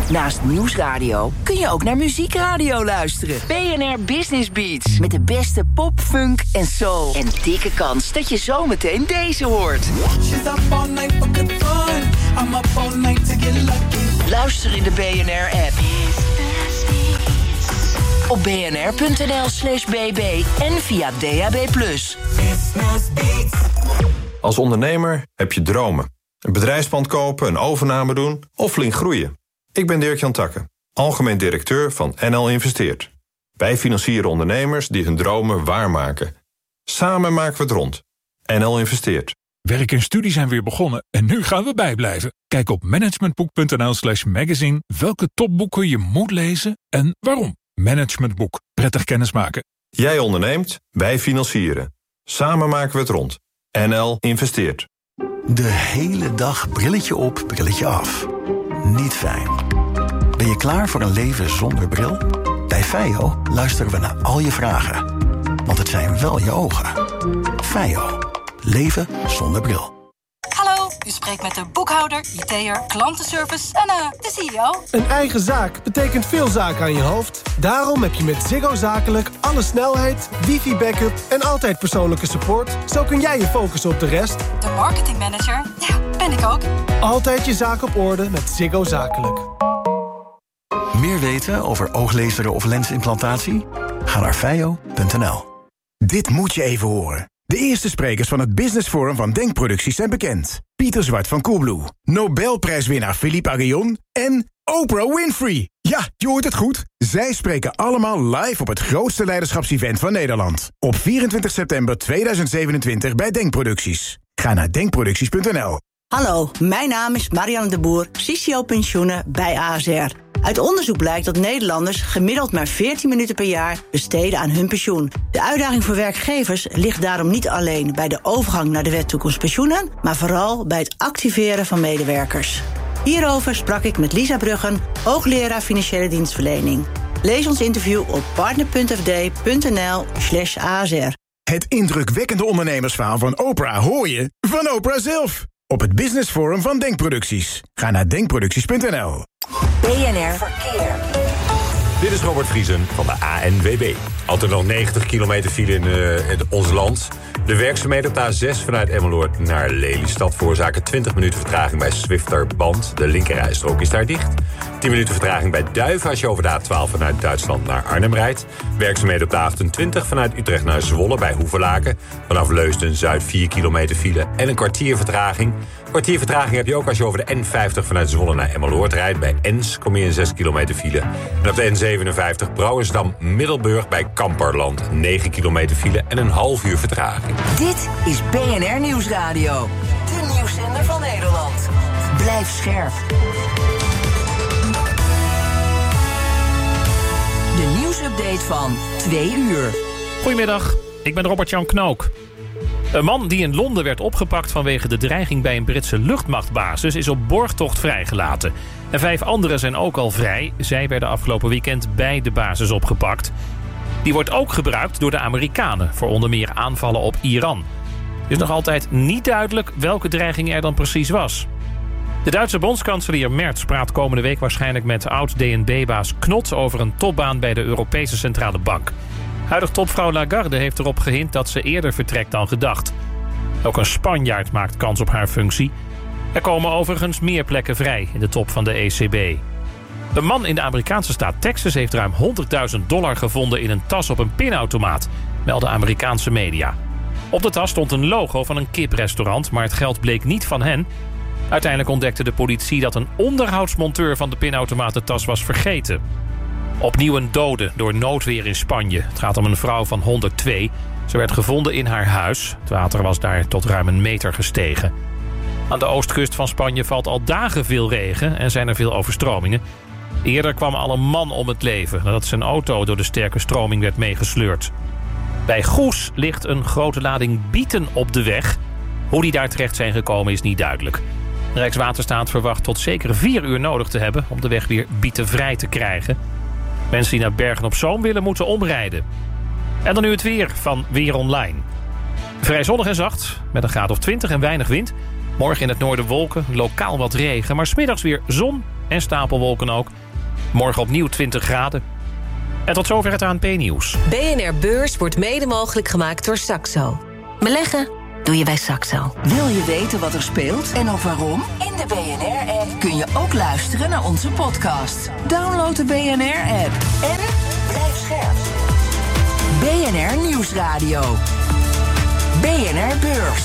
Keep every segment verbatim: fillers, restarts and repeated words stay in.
Naast Nieuwsradio kun je ook naar Muziekradio luisteren. B N R Business Beats. Met de beste pop, funk en soul. En dikke kans dat je zometeen deze hoort. Luister in de B N R-app. Op bnr.nl slash bb en via D A B plus. Als ondernemer heb je dromen. Een bedrijfspand kopen, een overname doen of flink groeien. Ik ben Dirk-Jan Takke, algemeen directeur van N L Investeert. Wij financieren ondernemers die hun dromen waarmaken. Samen maken we het rond. N L Investeert. Werk en studie zijn weer begonnen en nu gaan we bijblijven. Kijk op managementboek.nl slash magazine welke topboeken je moet lezen en waarom. Managementboek. Prettig kennismaken. Jij onderneemt, wij financieren. Samen maken we het rond. N L Investeert. De hele dag brilletje op, brilletje af. Niet fijn. Ben je klaar voor een leven zonder bril? Bij Feio luisteren we naar al je vragen. Want het zijn wel je ogen. Feio. Leven zonder bril. Hallo, u spreekt met de boekhouder, I T'er, klantenservice en uh, de C E O. Een eigen zaak betekent veel zaken aan je hoofd. Daarom heb je met Ziggo Zakelijk alle snelheid, wifi-backup en altijd persoonlijke support. Zo kun jij je focussen op de rest. De marketingmanager, ja, ben ik ook. Altijd je zaak op orde met Ziggo Zakelijk. Meer weten over ooglezeren of lensimplantatie? Ga naar feio punt n l. Dit moet je even horen. De eerste sprekers van het Business Forum van Denkproducties zijn bekend. Pieter Zwart van Coolblue, Nobelprijswinnaar Philippe Aghion en Oprah Winfrey. Ja, je hoort het goed. Zij spreken allemaal live op het grootste leiderschapsevent van Nederland. Op vierentwintig september tweeduizend zevenentwintig bij Denkproducties. Ga naar denkproducties punt n l. Hallo, mijn naam is Marianne de Boer, C C O Pensioenen bij A S R. Uit onderzoek blijkt dat Nederlanders gemiddeld maar veertien minuten per jaar besteden aan hun pensioen. De uitdaging voor werkgevers ligt daarom niet alleen bij de overgang naar de wet toekomst pensioenen, maar vooral bij het activeren van medewerkers. Hierover sprak ik met Lisa Bruggen, hoogleraar financiële dienstverlening. Lees ons interview op partner.fd.nl slash ASR. Het indrukwekkende ondernemersverhaal van Oprah hoor je van Oprah zelf. Op het Business Forum van Denkproducties. Ga naar denkproducties punt n l. B N R Verkeer. Dit is Robert Vriesen van de A N W B. Altijd nog negentig kilometer file in, uh, in ons land. De werkzaamheden op de A zes vanuit Emmeloord naar Lelystad veroorzaken twintig minuten vertraging bij Zwifterband. De linkerrijstrook is daar dicht. tien minuten vertraging bij Duiven als je over de A twaalf vanuit Duitsland naar Arnhem rijdt. Werkzaamheden op de A achtentwintig vanuit Utrecht naar Zwolle bij Hoevelaken. Vanaf Leusden Zuid vier kilometer file en een kwartier vertraging. Kwartier vertraging heb je ook als je over de N vijftig vanuit Zwolle naar Emmeloord rijdt. Bij Ens kom je in zes kilometer file. En op de N zevenenvijftig Brouwersdam-Middelburg bij Kamperland. negen kilometer file en een half uur vertraging. Dit is B N R Nieuwsradio. De nieuwszender van Nederland. Blijf scherp. De nieuwsupdate van twee uur. Goedemiddag, ik ben Robert-Jan Knook. Een man die in Londen werd opgepakt vanwege de dreiging bij een Britse luchtmachtbasis is op borgtocht vrijgelaten. En vijf anderen zijn ook al vrij. Zij werden afgelopen weekend bij de basis opgepakt. Die wordt ook gebruikt door de Amerikanen voor onder meer aanvallen op Iran. Het is nog altijd niet duidelijk welke dreiging er dan precies was. De Duitse bondskanselier Merz praat komende week waarschijnlijk met oud-D N B-baas Knot over een topbaan bij de Europese Centrale Bank. Huidig topvrouw Lagarde heeft erop gehind dat ze eerder vertrekt dan gedacht. Ook een Spanjaard maakt kans op haar functie. Er komen overigens meer plekken vrij in de top van de E C B. Een man in de Amerikaanse staat Texas heeft ruim honderdduizend dollar gevonden in een tas op een pinautomaat, melden Amerikaanse media. Op de tas stond een logo van een kiprestaurant, maar het geld bleek niet van hen. Uiteindelijk ontdekte de politie dat een onderhoudsmonteur van de pinautomatentas was vergeten. Opnieuw een dode door noodweer in Spanje. Het gaat om een vrouw van honderdtwee. Ze werd gevonden in haar huis. Het water was daar tot ruim een meter gestegen. Aan de oostkust van Spanje valt al dagen veel regen en zijn er veel overstromingen. Eerder kwam al een man om het leven nadat zijn auto door de sterke stroming werd meegesleurd. Bij Goes ligt een grote lading bieten op de weg. Hoe die daar terecht zijn gekomen is niet duidelijk. Rijkswaterstaat verwacht tot zeker vier uur nodig te hebben om de weg weer bietenvrij te krijgen. Mensen die naar Bergen-op-Zoom willen moeten omrijden. En dan nu het weer van Weer Online. Vrij zonnig en zacht, met een graad of twintig en weinig wind. Morgen in het noorden wolken, lokaal wat regen, maar 's middags weer zon en stapelwolken ook. Morgen opnieuw twintig graden. En tot zover het A N P-nieuws. B N R Beurs wordt mede mogelijk gemaakt door Saxo. Beleggen doe je bij Saxo. Wil je weten wat er speelt en of waarom? In de B N R-app kun je ook luisteren naar onze podcast. Download de B N R-app en blijf scherp. B N R Nieuwsradio. B N R Beurs.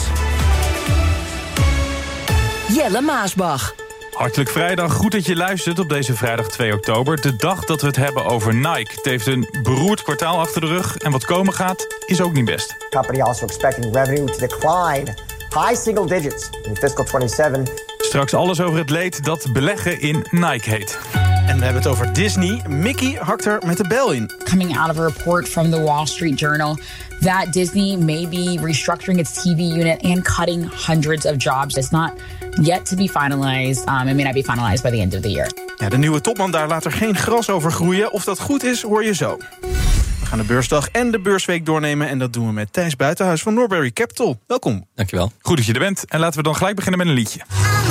Jelle Maasbach. Hartelijk vrijdag, goed dat je luistert op deze vrijdag twee oktober. De dag dat we het hebben over Nike. Het heeft een beroerd kwartaal achter de rug en wat komen gaat is ook niet best. The company also expecting revenue to decline high single digits in fiscal twenty-seven. Straks alles over het leed dat beleggen in Nike heet. En we hebben het over Disney. Mickey hakt er met de bel in. Coming out of a report from the Wall Street Journal that Disney may be restructuring its T V unit and cutting hundreds of jobs. It's not yet to be finalized. Um, it may not be finalized by the end of the year. Ja, de nieuwe topman daar laat er geen gras over groeien. Of dat goed is, hoor je zo. We gaan de beursdag en de beursweek doornemen. En dat doen we met Thijs Buitenhuis van Norbury Capital. Welkom. Dankjewel. Goed dat je er bent. En laten we dan gelijk beginnen met een liedje.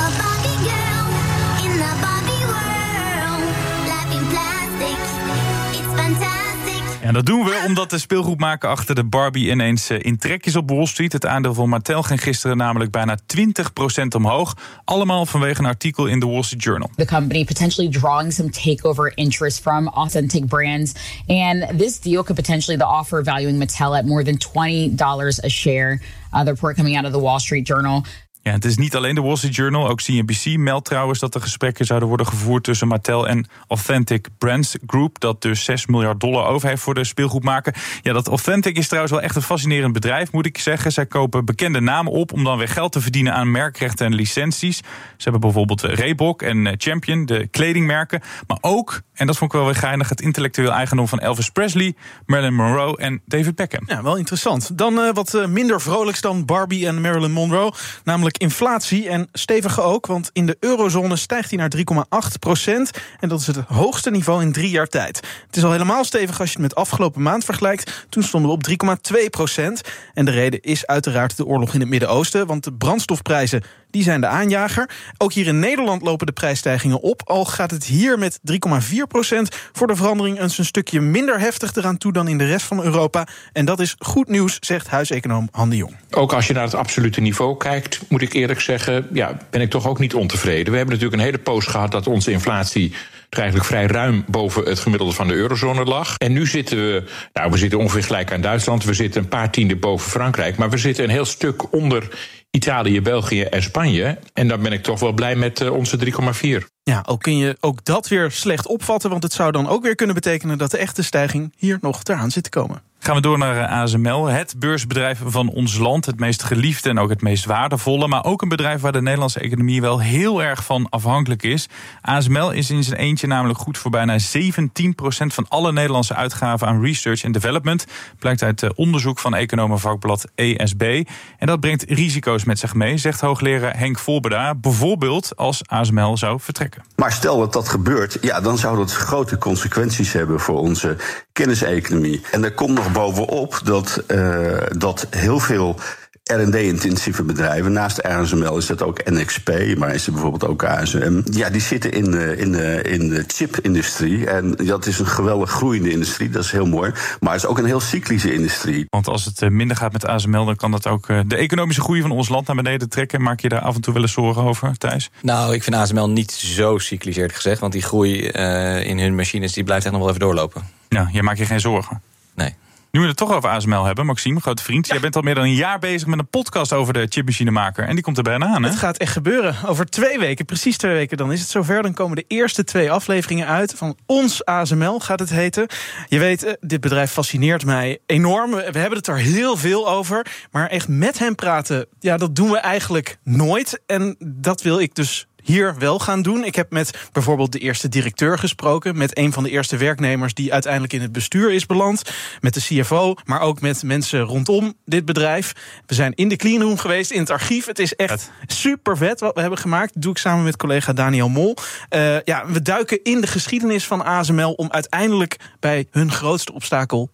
En dat doen we omdat de speelgoedmaker achter de Barbie ineens in trek is op Wall Street. Het aandeel van Mattel ging gisteren namelijk bijna twintig procent omhoog. Allemaal vanwege een artikel in de Wall Street Journal. The company potentially drawing some takeover interest from Authentic Brands. And this deal could potentially the offer valuing Mattel at more than twenty dollars a share. Uh, the report coming out of the Wall Street Journal. Ja, het is niet alleen de Wall Street Journal. Ook C N B C meldt trouwens dat er gesprekken zouden worden gevoerd tussen Mattel en Authentic Brands Group, dat dus zes miljard dollar over heeft voor de speelgoedmaker. Ja, dat Authentic is trouwens wel echt een fascinerend bedrijf, moet ik zeggen. Zij kopen bekende namen op om dan weer geld te verdienen aan merkrechten en licenties. Ze hebben bijvoorbeeld Reebok en Champion, de kledingmerken. Maar ook, en dat vond ik wel weer geinig, het intellectueel eigendom van Elvis Presley, Marilyn Monroe en David Beckham. Ja, wel interessant. Dan uh, wat uh, minder vrolijks dan Barbie en Marilyn Monroe, namelijk inflatie, en stevige ook, want in de eurozone stijgt die naar drie komma acht procent. En dat is het hoogste niveau in drie jaar tijd. Het is al helemaal stevig als je het met afgelopen maand vergelijkt. Toen stonden we op drie komma twee procent. En de reden is uiteraard de oorlog in het Midden-Oosten, want de brandstofprijzen die zijn de aanjager. Ook hier in Nederland lopen de prijsstijgingen op. Al gaat het hier met drie komma vier procent voor de verandering eens een stukje minder heftig eraan toe dan in de rest van Europa. En dat is goed nieuws, zegt huiseconoom Han de Jong. Ook als je naar het absolute niveau kijkt, moet ik eerlijk zeggen, ja, ben ik toch ook niet ontevreden. We hebben natuurlijk een hele poos gehad dat onze inflatie er eigenlijk vrij ruim boven het gemiddelde van de eurozone lag. En nu zitten we, nou, we zitten ongeveer gelijk aan Duitsland. We zitten een paar tienden boven Frankrijk. Maar we zitten een heel stuk onder Italië, België en Spanje. En dan ben ik toch wel blij met uh, onze drie komma vier. Ja, ook kun je ook dat weer slecht opvatten, want het zou dan ook weer kunnen betekenen dat de echte stijging hier nog eraan zit te komen. Gaan we door naar A S M L, het beursbedrijf van ons land. Het meest geliefde en ook het meest waardevolle. Maar ook een bedrijf waar de Nederlandse economie wel heel erg van afhankelijk is. A S M L is in zijn eentje namelijk goed voor bijna zeventien procent van alle Nederlandse uitgaven aan research en development. Blijkt uit onderzoek van economenvakblad E S B. En dat brengt risico's met zich mee, zegt hoogleraar Henk Volberda. Bijvoorbeeld als A S M L zou vertrekken. Maar stel dat dat gebeurt, ja, dan zou dat grote consequenties hebben voor onze kenniseconomie. En daar komt nog bovenop dat, uh, dat heel veel R en D-intensieve bedrijven, naast A S M L is dat ook N X P, maar is er bijvoorbeeld ook A S M. Ja, die zitten in de, in de, in de chip-industrie. En dat is een geweldig groeiende industrie, dat is heel mooi. Maar het is ook een heel cyclische industrie. Want als het minder gaat met A S M L, dan kan dat ook de economische groei van ons land naar beneden trekken. Maak je daar af en toe wel eens zorgen over, Thijs? Nou, ik vind A S M L niet zo cyclisch, eerlijk gezegd. Want die groei uh, in hun machines die blijft echt nog wel even doorlopen. Nou, jij maakt je geen zorgen? Nee. Nu we het toch over A S M L hebben, Maxime, grote vriend. Ja. Jij bent al meer dan een jaar bezig met een podcast over de chipmachinemaker. En die komt er bijna aan, hè? Het gaat echt gebeuren. Over twee weken, precies twee weken, dan is het zover. Dan komen de eerste twee afleveringen uit van ons A S M L, gaat het heten. Je weet, dit bedrijf fascineert mij enorm. We hebben het er heel veel over. Maar echt met hem praten, ja, dat doen we eigenlijk nooit. En dat wil ik dus hier wel gaan doen. Ik heb met bijvoorbeeld de eerste directeur gesproken, met een van de eerste werknemers die uiteindelijk in het bestuur is beland, met de C F O, maar ook met mensen rondom dit bedrijf. We zijn in de cleanroom geweest, in het archief. Het is echt super vet wat we hebben gemaakt. Dat doe ik samen met collega Daniel Mol. Uh, ja, we duiken in de geschiedenis van A S M L om uiteindelijk bij hun grootste obstakel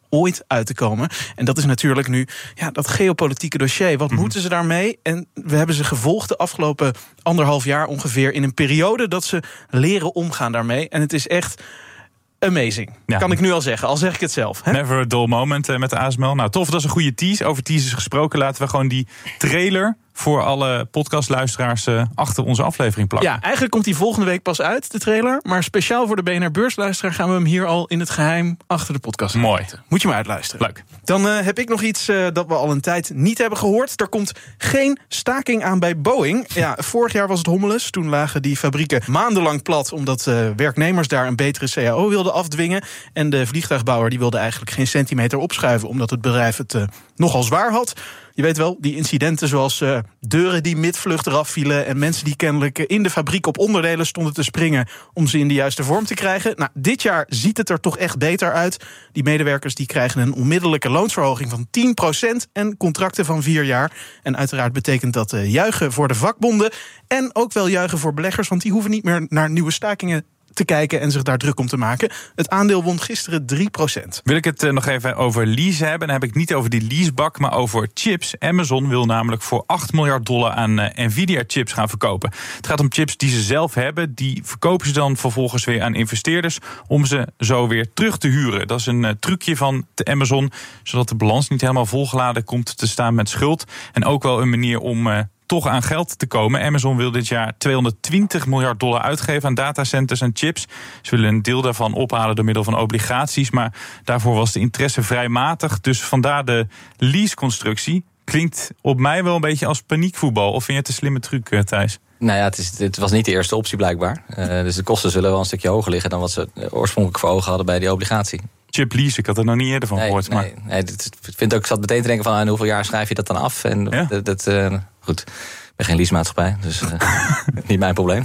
ooit uit te komen. En dat is natuurlijk nu ja, dat geopolitieke dossier. Wat mm-hmm. moeten ze daarmee? En we hebben ze gevolgd de afgelopen anderhalf jaar ongeveer in een periode dat ze leren omgaan daarmee. En het is echt amazing, ja. Kan ik nu al zeggen. Al zeg ik het zelf. Hè? Never a dull moment uh, met de A S M L. Nou, tof, dat is een goede tease. Over teasers gesproken, laten we gewoon die trailer voor alle podcastluisteraars uh, achter onze aflevering plakken. Ja, eigenlijk komt die volgende week pas uit, de trailer. Maar speciaal voor de B N R Beursluisteraar gaan we hem hier al in het geheim achter de podcast Mooi. Uitzetten. Moet je maar uitluisteren. Leuk. Dan uh, heb ik nog iets uh, dat we al een tijd niet hebben gehoord. Er komt geen staking aan bij Boeing. Ja, vorig jaar was het hommeles. Toen lagen die fabrieken maandenlang plat, omdat uh, werknemers daar een betere C A O wilden afdwingen. En de vliegtuigbouwer die wilde eigenlijk geen centimeter opschuiven, omdat het bedrijf het uh, nogal zwaar had. Je weet wel, die incidenten zoals uh, deuren die midvlucht eraf vielen en mensen die kennelijk in de fabriek op onderdelen stonden te springen om ze in de juiste vorm te krijgen. Nou, dit jaar ziet het er toch echt beter uit. Die medewerkers die krijgen een onmiddellijke loonsverhoging van tien procent en contracten van vier jaar. En uiteraard betekent dat uh, juichen voor de vakbonden en ook wel juichen voor beleggers, want die hoeven niet meer naar nieuwe stakingen te kijken en zich daar druk om te maken. Het aandeel won gisteren drie procent. Wil ik het uh, nog even over lease hebben. Dan heb ik niet over die leasebak, maar over chips. Amazon wil namelijk voor acht miljard dollar aan uh, Nvidia-chips gaan verkopen. Het gaat om chips die ze zelf hebben. Die verkopen ze dan vervolgens weer aan investeerders om ze zo weer terug te huren. Dat is een uh, trucje van de Amazon, zodat de balans niet helemaal volgeladen komt te staan met schuld. En ook wel een manier om Uh, toch aan geld te komen. Amazon wil dit jaar tweehonderdtwintig miljard dollar uitgeven aan datacenters en chips. Ze willen een deel daarvan ophalen door middel van obligaties, maar daarvoor was de interesse vrij matig. Dus vandaar de leaseconstructie. Klinkt op mij wel een beetje als paniekvoetbal. Of vind je het een slimme truc, Thijs? Nou ja, het, is, het was niet de eerste optie blijkbaar. Uh, dus de kosten zullen wel een stukje hoger liggen dan wat ze oorspronkelijk voor ogen hadden bij die obligatie. Chip lease, ik had er nog niet eerder van nee, gehoord. Maar Nee, nee, dit, ik, vind ook, ik zat meteen te denken van aan hoeveel jaar schrijf je dat dan af? En ja? dat, dat, uh, goed, ik ben geen leasemaatschappij, dus uh, niet mijn probleem.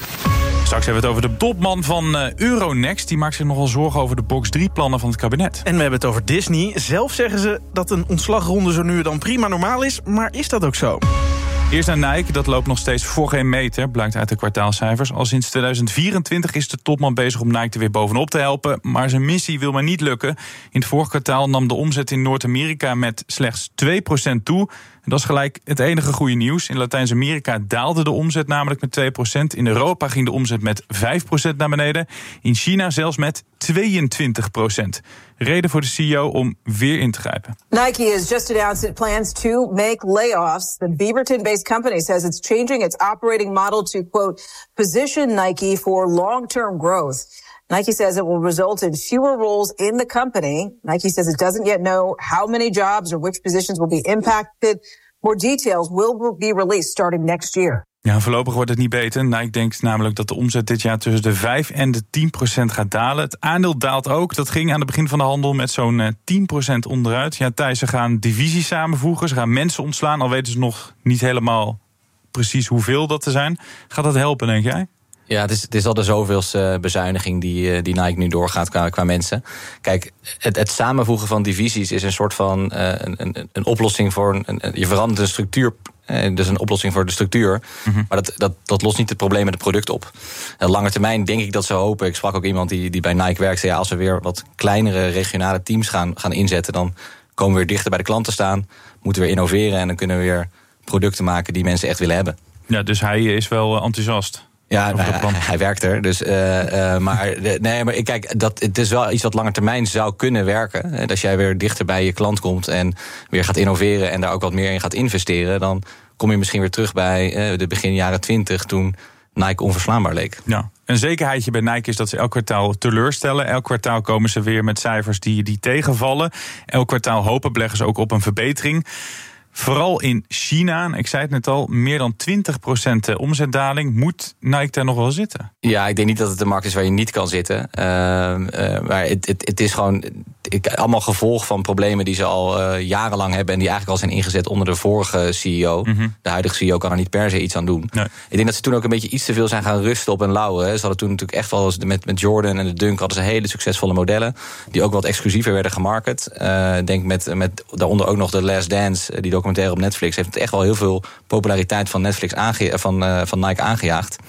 Straks hebben we het over de topman van uh, Euronext. Die maakt zich nogal zorgen over de box drie plannen van het kabinet. En we hebben het over Disney. Zelf zeggen ze dat een ontslagronde zo nu dan prima normaal is. Maar is dat ook zo? Eerst naar Nike, dat loopt nog steeds voor geen meter, blijkt uit de kwartaalcijfers. Al sinds tweeduizend vierentwintig is de topman bezig om Nike er weer bovenop te helpen. Maar zijn missie wil maar niet lukken. In het vorige kwartaal nam de omzet in Noord-Amerika met slechts twee procent toe. En dat is gelijk het enige goede nieuws. In Latijns-Amerika daalde de omzet namelijk met twee procent. In Europa ging de omzet met vijf procent naar beneden. In China zelfs met tweeëntwintig procent. Reden voor de C E O om weer in te grijpen. Nike has just announced its plans to make layoffs. The Beaverton-based company says it's changing its operating model to, quote, position Nike for long-term growth. Nike says it will result in fewer roles in the company. Nike says it doesn't yet know how many jobs or which positions will be impacted. More details will be released starting next year. Ja, voorlopig wordt het niet beter. Nike denkt namelijk dat de omzet dit jaar tussen de vijf en de tien procent gaat dalen. Het aandeel daalt ook. Dat ging aan het begin van de handel met zo'n tien procent onderuit. Ja, Thijs, ze gaan divisies samenvoegen. Ze gaan mensen ontslaan. Al weten ze nog niet helemaal precies hoeveel dat er zijn. Gaat dat helpen, denk jij? Ja, het is, het is al de zoveelste bezuiniging die, die Nike nu doorgaat qua, qua mensen. Kijk, het, het samenvoegen van divisies is een soort van uh, een, een, een oplossing voor een, een, je verandert de structuur. Uh, dus een oplossing voor de structuur. Mm-hmm. Maar dat, dat, dat lost niet het probleem met het product op. Uh, lange termijn denk ik dat ze hopen. Ik sprak ook iemand die, die bij Nike werkt. Zei, ja, als we weer wat kleinere regionale teams gaan, gaan inzetten, dan komen we weer dichter bij de klant te staan. Moeten we weer innoveren en dan kunnen we weer producten maken die mensen echt willen hebben. Ja, dus hij is wel enthousiast. Ja, nou, hij, hij werkt er. Dus, uh, uh, maar nee, maar kijk, dat, het is wel iets wat lange termijn zou kunnen werken. Als jij weer dichter bij je klant komt en weer gaat innoveren en daar ook wat meer in gaat investeren, dan kom je misschien weer terug bij uh, de begin jaren twintig, toen Nike onverslaanbaar leek. Ja. Een zekerheidje bij Nike is dat ze elk kwartaal teleurstellen. Elk kwartaal komen ze weer met cijfers die, die tegenvallen. Elk kwartaal hopen beleggers ook op een verbetering. Vooral in China, ik zei het net al, meer dan twintig procent omzetdaling. Moet Nike daar nog wel zitten? Ja, ik denk niet dat het een markt is waar je niet kan zitten. Uh, uh, maar het, het, het is gewoon ik, allemaal gevolg van problemen die ze al uh, jarenlang hebben en die eigenlijk al zijn ingezet onder de vorige C E O. Mm-hmm. De huidige C E O kan er niet per se iets aan doen. Nee. Ik denk dat ze toen ook een beetje iets te veel zijn gaan rusten op hun lauwen. Ze hadden toen natuurlijk echt wel met, met Jordan en de Dunk hadden ze hele succesvolle modellen die ook wat exclusiever werden gemarket. Uh, ik denk met, met daaronder ook nog The Last Dance, die documentaire op Netflix, heeft het echt wel heel veel populariteit van Netflix aange- van, uh, van Nike aangejaagd.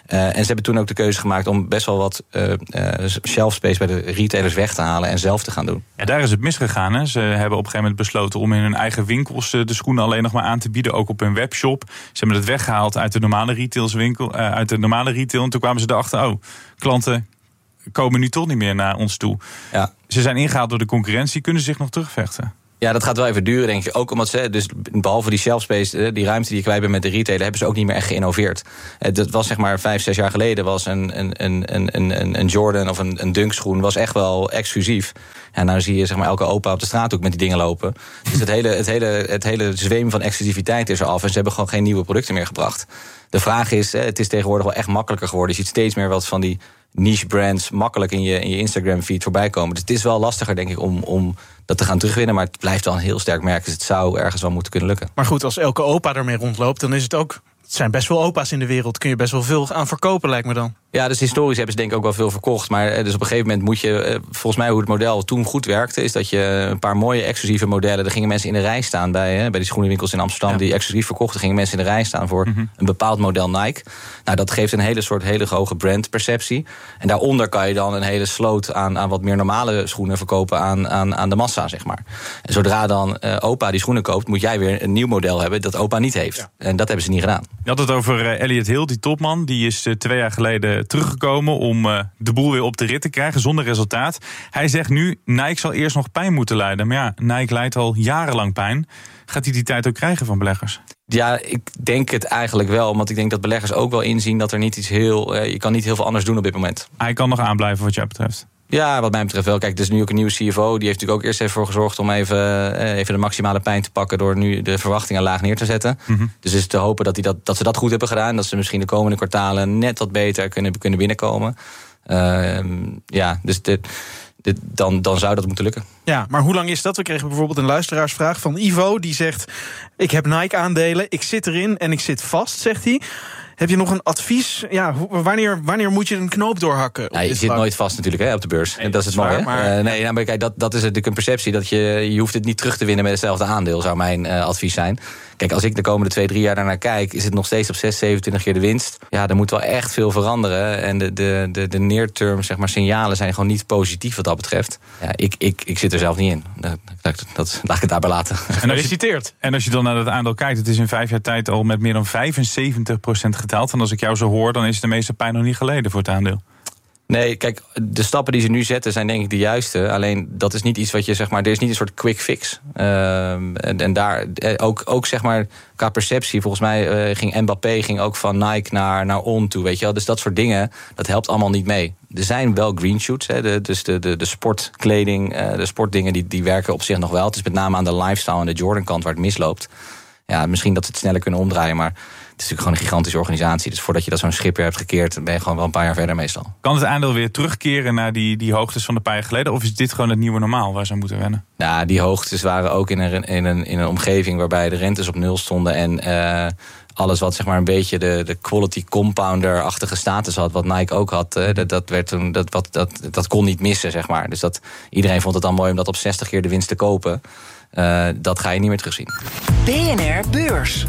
Uh, en ze hebben toen ook de keuze gemaakt om best wel wat uh, uh, shelf space bij de retailers weg te halen en zelf te gaan doen. Ja, daar is het misgegaan. Hè. Ze hebben op een gegeven moment besloten om in hun eigen winkels de schoenen alleen nog maar aan te bieden, ook op hun webshop. Ze hebben het weggehaald uit de normale retailswinkel, uh, uit de normale retail. En toen kwamen ze erachter, oh, klanten komen nu toch niet meer naar ons toe. Ja. Ze zijn ingehaald door de concurrentie, kunnen ze zich nog terugvechten? Ja, dat gaat wel even duren, denk ik. Ook omdat ze, dus behalve die shelfspace, die ruimte die je kwijt bent met de retailer, hebben ze ook niet meer echt geïnnoveerd. Dat was zeg maar vijf, zes jaar geleden was een, een, een, een, een Jordan of een, een Dunk-schoen was echt wel exclusief. En nou zie je zeg maar elke opa op de straat ook met die dingen lopen. Dus het hele, het hele, het hele zweem van exclusiviteit is er af en ze hebben gewoon geen nieuwe producten meer gebracht. De vraag is, het is tegenwoordig wel echt makkelijker geworden. Je ziet steeds meer wat van die niche brands makkelijk in je, in je Instagram feed voorbij komen. Dus het is wel lastiger, denk ik, om, om dat te gaan terugwinnen. Maar het blijft wel een heel sterk merk. Dus het zou ergens wel moeten kunnen lukken. Maar goed, als elke opa ermee rondloopt, dan is het ook... Het zijn best wel opa's in de wereld. Kun je best wel veel aan verkopen, lijkt me dan. Ja, dus historisch hebben ze denk ik ook wel veel verkocht. Maar dus op een gegeven moment moet je... Volgens mij hoe het model toen goed werkte, is dat je een paar mooie exclusieve modellen... Daar gingen mensen in de rij staan bij, hè, bij die schoenenwinkels in Amsterdam... Ja. Die exclusief verkochten, gingen mensen in de rij staan voor mm-hmm. een bepaald model Nike. Nou, dat geeft een hele soort hele hoge brandperceptie. En daaronder kan je dan een hele sloot aan, aan wat meer normale schoenen verkopen aan, aan, aan de massa, zeg maar. En zodra dan uh, opa die schoenen koopt, moet jij weer een nieuw model hebben dat opa niet heeft. Ja. En dat hebben ze niet gedaan. Je had het over uh, Elliot Hill, die topman. Die is uh, twee jaar geleden teruggekomen om uh, de boel weer op de rit te krijgen, zonder resultaat. Hij zegt nu, Nike zal eerst nog pijn moeten lijden. Maar ja, Nike lijdt al jarenlang pijn. Gaat hij die tijd ook krijgen van beleggers? Ja, ik denk het eigenlijk wel. Want ik denk dat beleggers ook wel inzien dat er niet iets heel... Uh, je kan niet heel veel anders doen op dit moment. Hij kan nog aanblijven wat jou betreft. Ja, wat mij betreft wel. Kijk, er is nu ook een nieuwe C F O. Die heeft natuurlijk ook eerst even voor gezorgd om even, uh, even de maximale pijn te pakken... door nu de verwachtingen laag neer te zetten. Mm-hmm. Dus is te hopen dat, die dat, dat ze dat goed hebben gedaan. Dat ze misschien de komende kwartalen net wat beter kunnen, kunnen binnenkomen. Uh, ja, dus dit, dit, dan, dan zou dat moeten lukken. Ja, maar hoe lang is dat? We kregen bijvoorbeeld een luisteraarsvraag van Ivo. Die zegt, ik heb Nike-aandelen, ik zit erin en ik zit vast, zegt hij. Heb je nog een advies? Ja, wanneer, wanneer moet je een knoop doorhakken? Ja, je zit lang? nooit vast natuurlijk hè, op de beurs. Nee, dat is het mooie. Maar... Uh, nee, nou, maar kijk, dat, dat is natuurlijk een perceptie. Dat je, je hoeft het niet terug te winnen met hetzelfde aandeel, zou mijn uh, advies zijn. Kijk, als ik de komende twee, drie jaar daarnaar kijk, is het nog steeds op zes, zevenentwintig keer de winst. Ja, er moet wel echt veel veranderen. En de, de, de, de near-term zeg maar, signalen zijn gewoon niet positief wat dat betreft. Ja, ik, ik, ik zit er zelf niet in. Dat, dat, dat, laat ik het daarbij laten. En als, je, en als je dan naar het aandeel kijkt, het is in vijf jaar tijd al met meer dan vijfenzeventig procent gedaald. En als ik jou zo hoor, dan is de meeste pijn nog niet geleden voor het aandeel. Nee, kijk, de stappen die ze nu zetten zijn denk ik de juiste. Alleen dat is niet iets wat je, zeg maar, er is niet een soort quick fix. Uh, en, en daar ook, ook, zeg maar, qua perceptie, volgens mij uh, ging Mbappé ging ook van Nike naar, naar On toe, weet je wel. Dus dat soort dingen, dat helpt allemaal niet mee. Er zijn wel green shoots, hè, de, dus de, de, de sportkleding, uh, de sportdingen, die, die werken op zich nog wel. Het is met name aan de lifestyle en de Jordan kant waar het misloopt. Ja, misschien dat ze het sneller kunnen omdraaien, maar het is natuurlijk gewoon een gigantische organisatie. Dus voordat je dat zo'n schip weer hebt gekeerd, ben je gewoon wel een paar jaar verder meestal. Kan het aandeel weer terugkeren naar die, die hoogtes van een paar jaar geleden? Of is dit gewoon het nieuwe normaal waar ze moeten wennen? Nou, die hoogtes waren ook in een, in een, in een omgeving waarbij de rentes op nul stonden. En uh, alles wat zeg maar een beetje de, de quality compounder-achtige status had, wat Nike ook had, uh, dat, dat, werd toen, dat, wat, dat, dat kon niet missen, zeg maar. Dus dat, iedereen vond het dan mooi om dat op zestig keer de winst te kopen. Uh, dat ga je niet meer terugzien. B N R Beurs.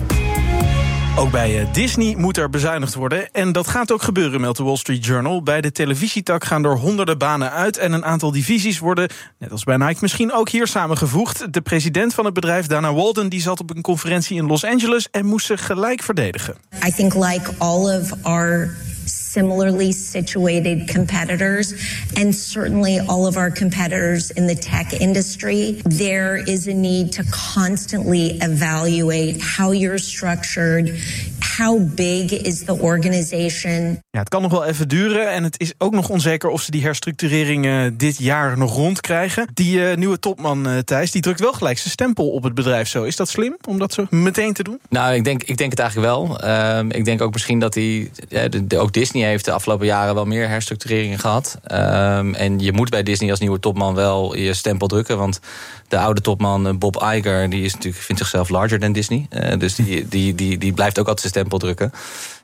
Ook bij Disney moet er bezuinigd worden. En dat gaat ook gebeuren, meldt de Wall Street Journal. Bij de televisietak gaan er honderden banen uit. En een aantal divisies worden, net als bij Nike, misschien ook hier samengevoegd. De president van het bedrijf, Dana Walden, die zat op een conferentie in Los Angeles en moest ze gelijk verdedigen. I think like all of our similarly situated competitors, and certainly all of our competitors in the tech industry, there is a need to constantly evaluate how you're structured, how big is the organization. Ja, het kan nog wel even duren en het is ook nog onzeker of ze die herstructurering uh, dit jaar nog rondkrijgen. Die uh, nieuwe topman uh, Thijs, die drukt wel gelijk zijn stempel op het bedrijf zo. Is dat slim om dat zo meteen te doen? Nou, ik denk, ik denk het eigenlijk wel. Uh, ik denk ook misschien dat hij, ja, de, de, ook Disney heeft de afgelopen jaren wel meer herstructureringen gehad. Um, en je moet bij Disney als nieuwe topman wel je stempel drukken. Want de oude topman Bob Iger, die is natuurlijk, vindt zichzelf larger dan Disney. Uh, dus die, die, die, die blijft ook altijd zijn stempel drukken.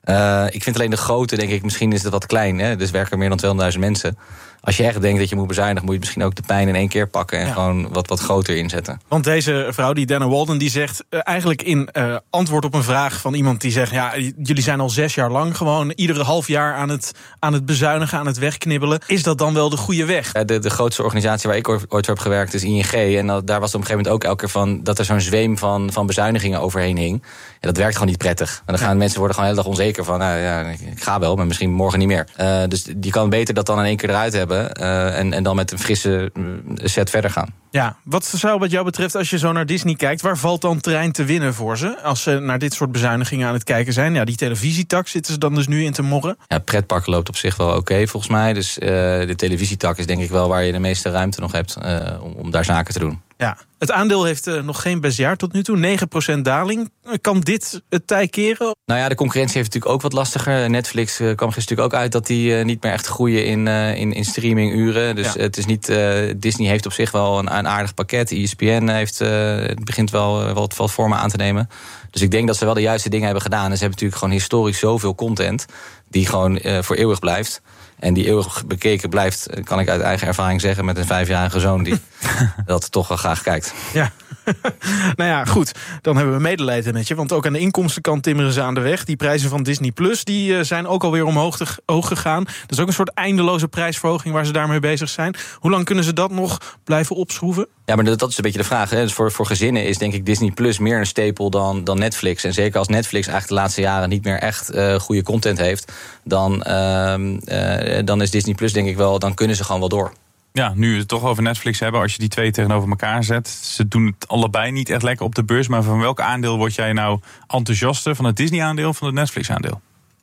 Uh, ik vind alleen de grootte, denk ik, misschien is het wat klein. Hè? Dus werken er meer dan tweehonderdduizend mensen. Als je echt denkt dat je moet bezuinigen, moet je misschien ook de pijn in één keer pakken en ja. gewoon wat, wat groter inzetten. Want deze vrouw, die Dana Walden, die zegt uh, eigenlijk in uh, antwoord op een vraag van iemand die zegt: ja, jullie zijn al zes jaar lang gewoon iedere half jaar aan het, aan het bezuinigen, aan het wegknibbelen. Is dat dan wel de goede weg? De, de grootste organisatie waar ik ooit voor heb gewerkt is I N G. En dat, daar was het op een gegeven moment ook elke keer van dat er zo'n zweem van, van bezuinigingen overheen hing. En dat werkt gewoon niet prettig. En dan gaan ja. mensen worden gewoon de hele dag onzeker van, nou ja, ik ga wel, maar misschien morgen niet meer. Uh, dus je kan beter dat dan in één keer eruit hebben. Uh, en, en dan met een frisse set verder gaan. Ja, wat zou wat jou betreft, als je zo naar Disney kijkt, waar valt dan terrein te winnen voor ze? Als ze naar dit soort bezuinigingen aan het kijken zijn. Ja, die televisietak zitten ze dan dus nu in te morren. Ja, pretpark loopt op zich wel oké okay, volgens mij. Dus uh, de televisietak is denk ik wel waar je de meeste ruimte nog hebt uh, om, om daar zaken te doen. Ja, het aandeel heeft uh, nog geen best jaar tot nu toe. negen procent daling. Kan dit het tij keren? Nou ja, de concurrentie heeft natuurlijk ook wat lastiger. Netflix uh, kwam gisteren natuurlijk ook uit dat die uh, niet meer echt groeien in, uh, in, in streaminguren. Dus ja. het is niet. Uh, Disney heeft op zich wel een, een aardig pakket. E S P N heeft, uh, het begint wel uh, wat, wat vormen aan te nemen. Dus ik denk dat ze wel de juiste dingen hebben gedaan. En ze hebben natuurlijk gewoon historisch zoveel content die gewoon uh, voor eeuwig blijft. En die eeuwig bekeken blijft, kan ik uit eigen ervaring zeggen, met een vijfjarige zoon die dat toch wel graag kijkt. Ja, nou ja, goed. Dan hebben we medelijden met je. Want ook aan de inkomstenkant timmeren ze aan de weg. Die prijzen van Disney Plus die uh, zijn ook alweer omhoog te, hoog gegaan. Dat is ook een soort eindeloze prijsverhoging waar ze daarmee bezig zijn. Hoe lang kunnen ze dat nog blijven opschroeven? Ja, maar dat is een beetje de vraag. Hè. Dus voor, voor gezinnen is denk ik Disney Plus meer een stapel dan, dan Netflix. En zeker als Netflix eigenlijk de laatste jaren niet meer echt uh, goede content heeft, dan, uh, uh, dan is Disney Plus denk ik wel, dan kunnen ze gewoon wel door. Ja, nu we het toch over Netflix hebben, als je die twee tegenover elkaar zet, ze doen het allebei niet echt lekker op de beurs, maar van welk aandeel word jij nou enthousiaster? Van het Disney-aandeel of van het Netflix-aandeel?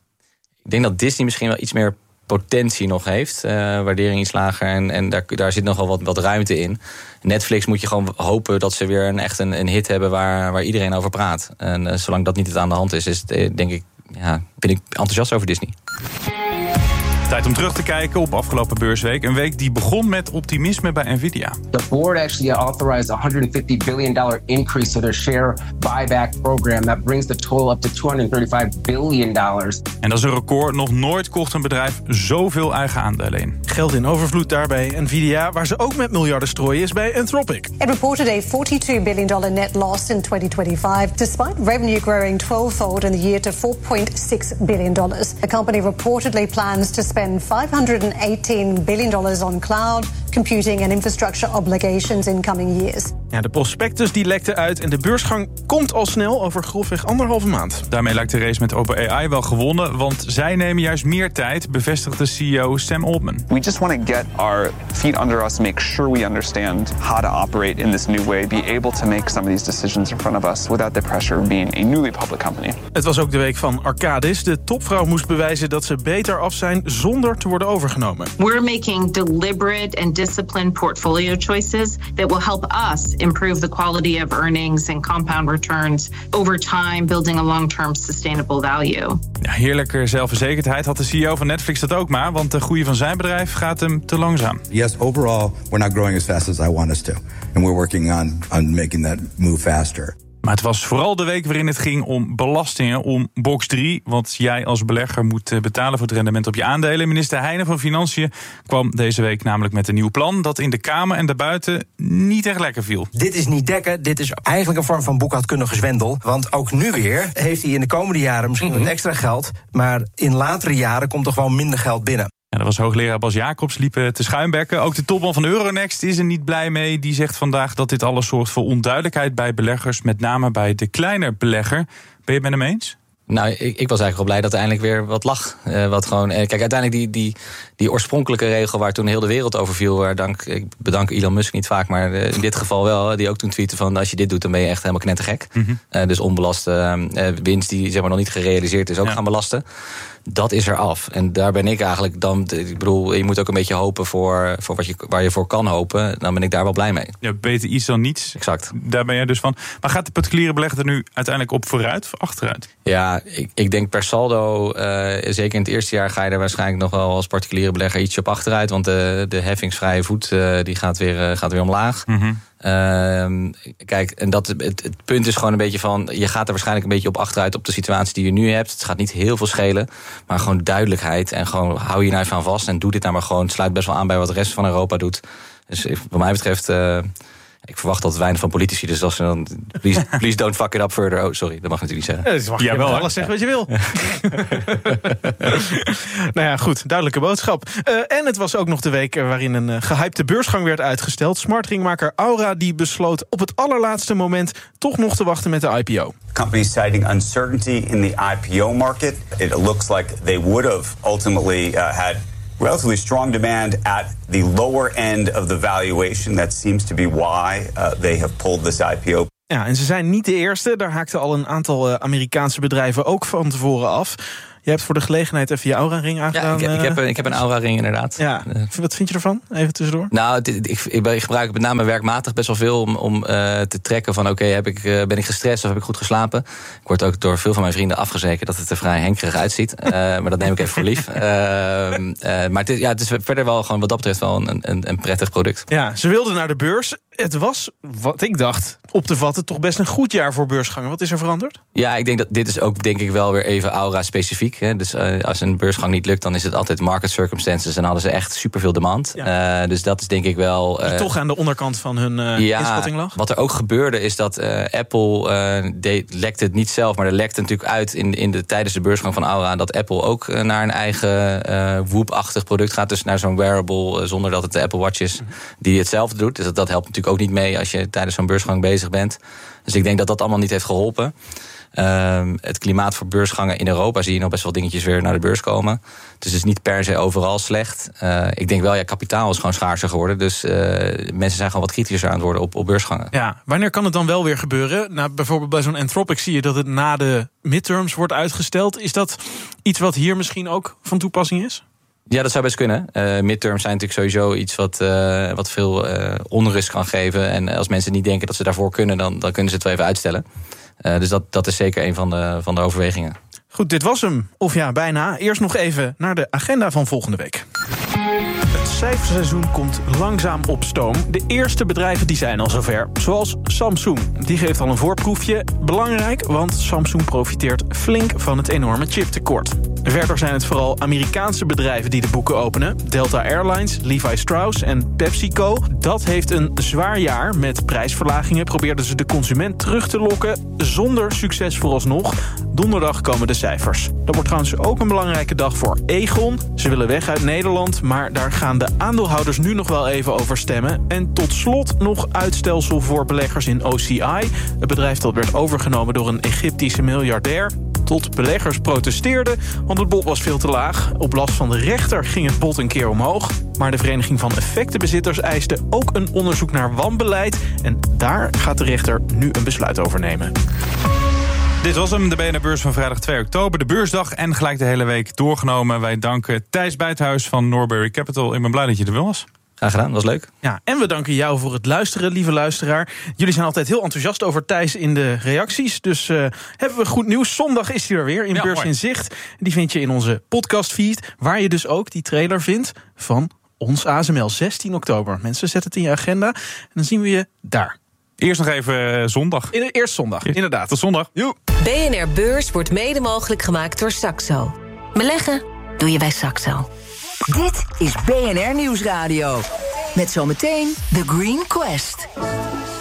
Ik denk dat Disney misschien wel iets meer potentie nog heeft, uh, waardering iets lager en, en daar, daar zit nogal wat, wat ruimte in. Netflix moet je gewoon hopen dat ze weer een, echt een, een hit hebben waar, waar iedereen over praat. En uh, zolang dat niet het aan de hand is, is het, denk ik, ja, ben ik enthousiast over Disney. Tijd om terug te kijken op afgelopen beursweek. Een week die begon met optimisme bij Nvidia. The board actually authorized a one hundred fifty billion dollars increase to their share buyback program. That brings the total up to two hundred thirty-five billion dollars. En dat is een record. Nog nooit kocht een bedrijf zoveel eigen aandelen in. Geld in overvloed daar bij Nvidia, waar ze ook met miljarden strooien, is bij Anthropic. It reported a forty-two billion dollars net loss in twenty twenty-five, despite revenue growing twelve-fold in the year to four point six billion dollars. The company reportedly plans to spend five hundred eighteen billion dollars on cloud, computing and infrastructure obligations in coming years. Ja, de prospectus die lekte uit en de beursgang komt al snel over grofweg anderhalve maand. Daarmee lijkt de race met OpenAI wel gewonnen, want zij nemen juist meer tijd, bevestigt de C E O Sam Altman. We just want to get our feet under us, make sure we understand how to operate in this new way, be able to make some of these decisions in front of us without the pressure of being a newly public company. Het was ook de week van Arcadis. De topvrouw moest bewijzen dat ze beter af zijn zonder te worden overgenomen. We're making deliberate and disciplined portfolio choices that will help us improve the quality of earnings and compound returns over time, building a long-term sustainable value. Ja, heerlijke zelfverzekerdheid had de C E O van Netflix dat ook maar, want de groei van zijn bedrijf gaat hem te langzaam. Yes, overall we're not growing as fast as I want us to, and we're working on on making that move faster. Maar het was vooral de week waarin het ging om belastingen, om box drie. Wat jij als belegger moet betalen voor het rendement op je aandelen. Minister Heijnen van Financiën kwam deze week namelijk met een nieuw plan dat in de Kamer en daarbuiten niet echt lekker viel. Dit is niet dekken, dit is eigenlijk een vorm van boekhoudkundige zwendel. Want ook nu weer heeft hij in de komende jaren misschien wat extra geld, maar in latere jaren komt toch wel minder geld binnen. Ja, dat was hoogleraar Bas Jacobs, liepen te schuimbekken. Ook de topman van Euronext is er niet blij mee. Die zegt vandaag dat dit alles zorgt voor onduidelijkheid bij beleggers, met name bij de kleine belegger. Ben je het met hem eens? Nou, ik, ik was eigenlijk wel blij dat er eindelijk weer wat lag. Uh, wat gewoon, uh, kijk, uiteindelijk die, die, die oorspronkelijke regel waar toen heel de wereld over viel, waar dank, ik bedank Elon Musk niet vaak, maar uh, in dit geval wel, die ook toen tweette van als je dit doet, dan ben je echt helemaal knettergek. Mm-hmm. Uh, dus onbelaste uh, winst die zeg maar nog niet gerealiseerd is, ook ja. gaan belasten. Dat is er af. En daar ben ik eigenlijk dan, ik bedoel, je moet ook een beetje hopen voor, voor wat je, waar je voor kan hopen. Dan ben ik daar wel blij mee. Ja, beter iets dan niets. Exact. Daar ben jij dus van. Maar gaat de particuliere belegger er nu uiteindelijk op vooruit of achteruit? Ja, Ja, ik, ik denk per saldo, uh, zeker in het eerste jaar ga je er waarschijnlijk nog wel als particuliere belegger ietsje op achteruit. Want de, de heffingsvrije voet uh, die gaat weer, uh, gaat weer omlaag. Mm-hmm. Uh, kijk, en dat, het, het punt is gewoon een beetje van, je gaat er waarschijnlijk een beetje op achteruit op de situatie die je nu hebt. Het gaat niet heel veel schelen, maar gewoon duidelijkheid. En gewoon hou je nou even aan vast en doe dit nou maar gewoon. Het sluit best wel aan bij wat de rest van Europa doet. Dus wat mij betreft, uh, ik verwacht altijd weinig van politici. Dus als ze dan, please, please don't fuck it up further. Oh, sorry, dat mag natuurlijk niet zeggen. Ja, dus mag je ja, wel alles zeggen wat je wil. Nou ja, goed, duidelijke boodschap. Uh, en het was ook nog de week waarin een uh, gehypte beursgang werd uitgesteld. Smartringmaker Aura die besloot op het allerlaatste moment toch nog te wachten met de I P O. Companies citing uncertainty in the I P O market. It looks like they would have ultimately uh, had relatively strong demand at the lower end of the valuation. That seems to be why uh, they have pulled this I P O. Ja, en ze zijn niet de eerste. Daar haakten al een aantal uh, Amerikaanse bedrijven ook van tevoren af. Je hebt voor de gelegenheid even je Aura-ring aangedaan. Ja, ik, ik, heb, ik heb een Aura-ring inderdaad. Ja. Wat vind je ervan? Even tussendoor. Nou, ik, ik, ik gebruik het met name werkmatig best wel veel om, om uh, te trekken van oké, okay, uh, ben ik gestrest of heb ik goed geslapen? Ik word ook door veel van mijn vrienden afgezekerd dat het er vrij henkerig uitziet. Uh, maar dat neem ik even voor lief. Uh, uh, maar het is, ja, het is verder wel gewoon wat dat betreft wel een, een, een prettig product. Ja, ze wilden naar de beurs. Het was, wat ik dacht, op te vatten toch best een goed jaar voor beursgangen. Wat is er veranderd? Ja, ik denk dat dit is ook denk ik wel weer even Aura-specifiek. Hè. Dus uh, als een beursgang niet lukt, dan is het altijd market circumstances. En hadden ze echt superveel demand. Ja. Uh, dus dat is denk ik wel... Uh, die toch aan de onderkant van hun uh, ja, inschatting lag? Wat er ook gebeurde is dat uh, Apple uh, deed, lekte het niet zelf, maar er lekte natuurlijk uit in, in de, tijdens de beursgang van Aura dat Apple ook uh, naar een eigen uh, Whoop-achtig product gaat. Dus naar zo'n wearable, uh, zonder dat het de Apple Watch is, die hetzelfde doet. Dus dat, dat helpt natuurlijk ook niet mee als je tijdens zo'n beursgang bezig bent. Dus ik denk dat dat allemaal niet heeft geholpen. Uh, het klimaat voor beursgangen in Europa zie je nog best wel dingetjes weer naar de beurs komen. Dus het is niet per se overal slecht. Uh, ik denk wel, ja, kapitaal is gewoon schaarser geworden. Dus uh, mensen zijn gewoon wat kritischer aan het worden op, op beursgangen. Ja, wanneer kan het dan wel weer gebeuren? Nou, bijvoorbeeld bij zo'n Anthropic zie je dat het na de midterms wordt uitgesteld. Is dat iets wat hier misschien ook van toepassing is? Ja, dat zou best kunnen. Uh, midterms zijn natuurlijk sowieso iets wat, uh, wat veel uh, onrust kan geven. En als mensen niet denken dat ze daarvoor kunnen, dan, dan kunnen ze het wel even uitstellen. Uh, dus dat, dat is zeker een van de, van de overwegingen. Goed, dit was hem. Of ja, bijna. Eerst nog even naar de agenda van volgende week. Het cijferseizoen komt langzaam op stoom. De eerste bedrijven die zijn al zover, zoals Samsung. Die geeft al een voorproefje. Belangrijk, want Samsung profiteert flink van het enorme chiptekort. Verder zijn het vooral Amerikaanse bedrijven die de boeken openen. Delta Airlines, Levi Strauss en PepsiCo. Dat heeft een zwaar jaar. Met prijsverlagingen probeerden ze de consument terug te lokken. Zonder succes vooralsnog. Donderdag komen de cijfers. Dat wordt trouwens ook een belangrijke dag voor Egon. Ze willen weg uit Nederland, maar daar gaan de aandeelhouders nu nog wel even over stemmen. En tot slot nog uitstelselvol voor beleggers in O C I. Het bedrijf dat werd overgenomen door een Egyptische miljardair. Tot beleggers protesteerden, want het bod was veel te laag. Op last van de rechter ging het bod een keer omhoog. Maar de Vereniging van Effectenbezitters eiste ook een onderzoek naar wanbeleid. En daar gaat de rechter nu een besluit over nemen. Dit was hem, de B N R-beurs van vrijdag twee oktober. De beursdag en gelijk de hele week doorgenomen. Wij danken Thijs Bijthuis van Norbury Capital. Ik ben blij dat je er wel was. Graag gedaan, was leuk. Ja, en we danken jou voor het luisteren, lieve luisteraar. Jullie zijn altijd heel enthousiast over Thijs in de reacties. Dus uh, hebben we goed nieuws. Zondag is hij er weer in ja, Beurs mooi. in Zicht. Die vind je in onze podcastfeed. Waar je dus ook die trailer vindt van ons A S M L. zestien oktober. Mensen, zet het in je agenda. En dan zien we je daar. Eerst nog even uh, zondag. In, eerst zondag, ja, inderdaad. Tot zondag. Joe. B N R Beurs wordt mede mogelijk gemaakt door Saxo. Beleggen doe je bij Saxo. Dit is B N R Nieuwsradio. Met zometeen The Green Quest.